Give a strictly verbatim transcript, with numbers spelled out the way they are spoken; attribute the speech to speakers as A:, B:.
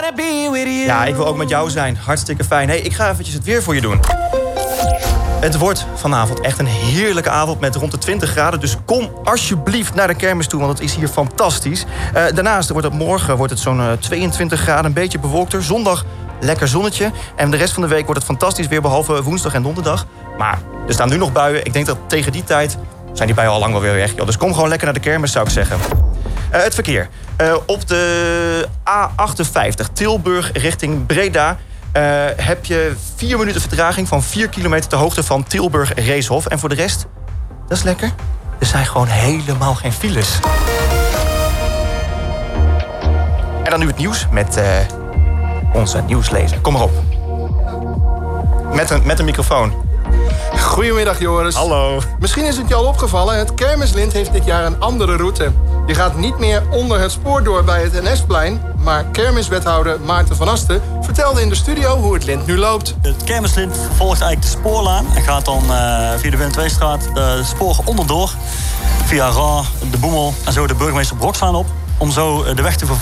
A: Ja, ik wil ook met jou zijn. Hartstikke fijn. Hey, ik ga eventjes het weer voor je doen. Het wordt vanavond echt een heerlijke avond met rond de twintig graden. Dus kom alsjeblieft naar de kermis toe, want het is hier fantastisch. Uh, daarnaast wordt het morgen wordt het zo'n uh, tweeëntwintig graden, een beetje bewolkter. Zondag lekker zonnetje. En de rest van de week wordt het fantastisch weer, behalve woensdag en donderdag. Maar er staan nu nog buien. Ik denk dat tegen die tijd zijn die buien al lang wel weer weg. Joh. Dus kom gewoon lekker naar de kermis, zou ik zeggen. Uh, het verkeer. Uh, op de A achtenvijftig Tilburg richting Breda Uh, heb je vier minuten vertraging van vier kilometer ter hoogte van Tilburg Reeshof. En voor de rest, dat is lekker. Er zijn gewoon helemaal geen files. En dan nu het nieuws met uh, onze nieuwslezer. Kom maar op. Met een, met een microfoon.
B: Goedemiddag Joris.
A: Hallo.
B: Misschien is het je al opgevallen, het Kermislint heeft dit jaar een andere route. Je gaat niet meer onder het spoor door bij het N S-plein... maar kermiswethouder Maarten van Asten vertelde in de studio hoe het lint nu loopt.
C: Het Kermislint volgt eigenlijk de spoorlaan en gaat dan uh, via de Willem twee-straat de sporen onderdoor. Via Ra, de Boemel en zo de burgemeester Brokslaan op. Om zo de weg te vervolgen